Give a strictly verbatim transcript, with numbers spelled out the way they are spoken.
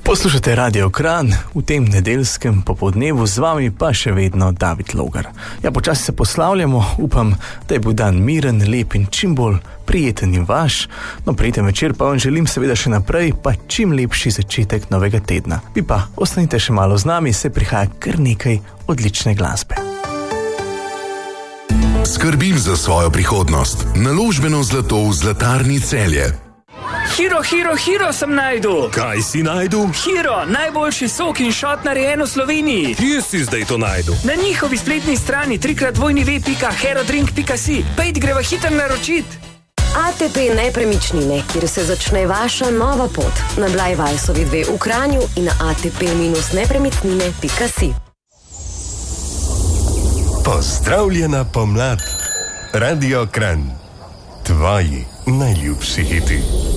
Poslušate Radio Kranj, v tem nedeljskem popoldnevu, z vami pa še vedno David Logar. Ja, počasi se poslavljamo, upam, da je bil dan miren, lep in čim bolj prijeten in vaš. No, prijeten večer pa vam želim seveda še naprej, pa čim lepši začetek novega tedna. Vi pa ostanite še malo z nami, se prihaja kar nekaj odlične glasbe. Skrbim za svojo prihodnost. Naložbeno zlato v Zlatarni Celje. Hiro, Hiro, Hiro sem najdu. Kaj si najdu? Hiro, najboljši sok in šot narejen v Sloveniji. Kje si zdaj to najdu? Na njihovi spletni strani trikrat dvojni ve pika herodrink pika si. Pejt, greva hitro naročit. A T P Nepremičnine, kjer se začne vaša nova pot. Na Blajvajsovi dve v Kranju in na a t p nepremičnine pika si. Pozdravljena pomlad. Radio Kranj. Tvoji najljubši hiti.